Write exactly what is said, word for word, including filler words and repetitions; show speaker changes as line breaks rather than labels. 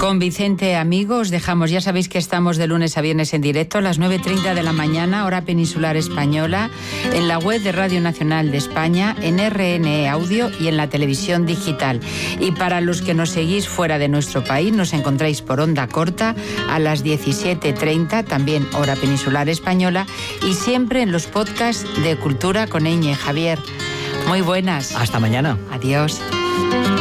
Con Vicente Amigo os dejamos, ya sabéis que estamos de lunes a viernes en directo a las nueve y media de la mañana, hora peninsular española, en la web de Radio Nacional de España, en R N E Audio y en la televisión digital. Y para los que nos seguís fuera de nuestro país, nos encontráis por onda corta a las diecisiete treinta, también hora peninsular española, y siempre en los podcasts de Cultura con Eñe. Javier, muy buenas.
Hasta mañana.
Adiós.